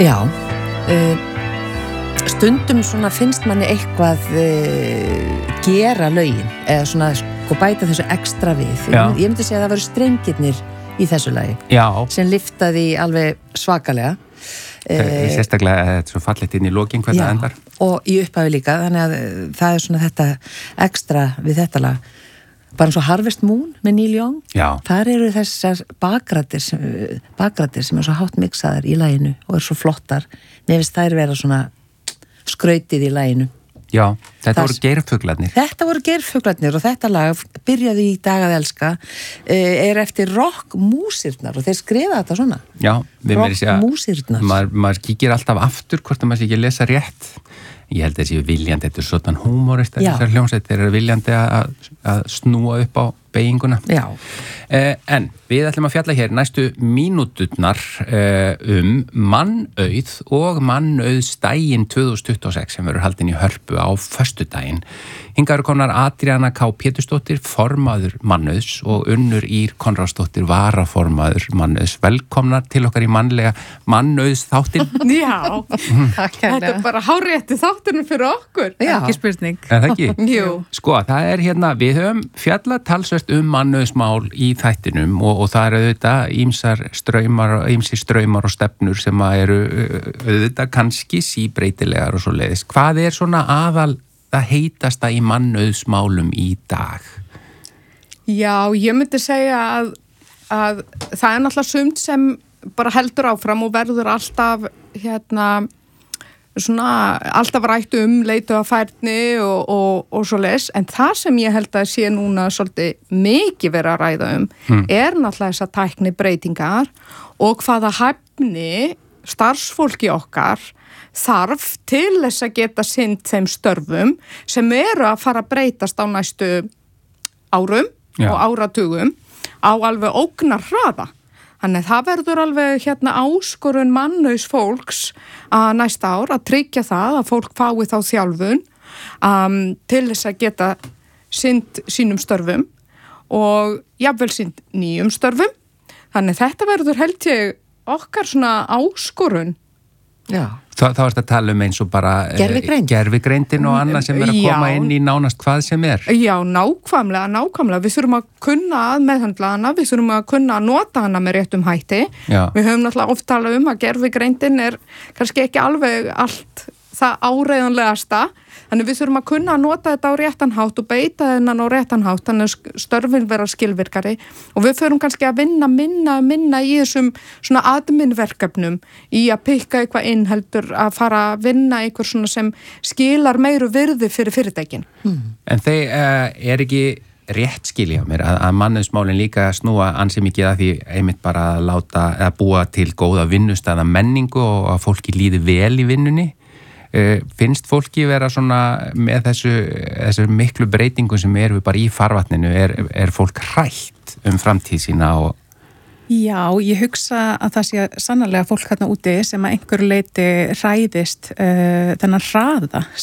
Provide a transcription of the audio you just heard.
Já, stundum svona finnst manni eitthvað gera lögin eða svona bæta þessu ekstra við. Ég myndi segja að það voru strengirnir í þessu lagi. Já. Sem lyftaði alveg svakalega. Sérstaklega þetta er svo fallit inn í lokin hvernig það endar. Og í upphafi líka, þannig að það er svona þetta ekstra við þetta lag. Bara eins og Harvest Moon með Neil Young. Já. Þar eru þessar bakrættir sem er svo hátt mixaðar í laginu og er svo flottar. Mér finnst þær vera svona skrautið í laginu. Já, þetta voru geirfuglarnir. Þetta voru geirfuglarnir og þetta lag byrjaði í Dag að elska er eftir rockmúsirnar og þeir skrifa þetta svona. Já, rockmúsirnar. Maður kíkir alltaf aftur hvort að maður sé ekki að lesa rétt. Ég held að þessi viljandi, þetta er svona húmorist þessar hljómsveit, þeir eru viljandi að snúa upp á beyginguna. Já. En við ætlum að fjalla hér næstu mínúturnar mannauð og mannauðsdaginn 2026 sem verður haldin í Hörpu á föstudaginn. Hingað eru komnar Adriana K. Pétursdóttir, formaður mannauðs og Unnur Ýr Konráðsdóttir, varaformaður mannauðs. Velkomnar til okkar í mannlega mannauðsþáttinn. Já, þetta er bara hárétti þátturinn fyrir okkur. Já. Ekki spurning. Er það ekki? Jú. Sko, það er hérna, við höfum fjallað talsvert mannauðsmál í þættinum og það eru auðvitað ýmsir straumar og stefnur sem eru auðvitað kannski síbreytilegar og svo leiðis. Hvað er svona aðal það heitasta í mannauðsmálum í dag? Já, ég myndi segja að það er náttúrulega sumt sem bara heldur áfram og verður alltaf alltaf rætt leitu að færni og svo leis, en það sem ég held að sé núna svolítið mikið verið að ræða er náttúrulega þessar tækni breytingar og hvaða hæfni starfsfólki okkar þarf til þess að geta sinnt þeim störfum sem eru að fara að breytast á næstu árum og áratugum á alveg ógnar hraða. Þannig það verður alveg áskorun mannauðs fólks að næsta ár að tryggja það að fólk fái þá þjálfun til þess að geta sinnt sínum störfum og jafnvel sinnt nýjum störfum. Þannig þetta verður held ég okkar svona áskorun. Já. Þá ertu að tala eins og bara gervigreindin og annað sem er að koma inn í nánast hvað sem er. Já, nákvæmlega. Við þurfum að kunna að meðhandla hana, við þurfum að kunna að nota hana með réttum hætti. Já. Við höfum náttúrulega oft talað að gervigreindin er kannski ekki alveg allt það áreiðanlegasta. Þannig við þurfum að kunna að nota þetta á réttan hátt og beita þennan á réttan hátt, þannig að störfin vera skilvirkari og við förum kannski að vinna minna í þessum svona adminverkefnum í að pikka eitthvað inn heldur að fara að vinna eitthvað svona sem skilar meiru virði fyrir fyrirtækin. En þeir er ekki rétt skilja mér að mannauðsmálin líka snúa ansi mikið að því einmitt bara að láta að búa til góða vinnustæða menningu og að fólki líði vel í vinnunni. Finnst fólki vera svona með þessu miklu breytingu sem eru bara í farvatninu, er fólk hrætt framtíð sína og... Já, ég hugsa að það sé sannarlega fólk hérna úti sem að einhverju leyti hræðist þennan hraða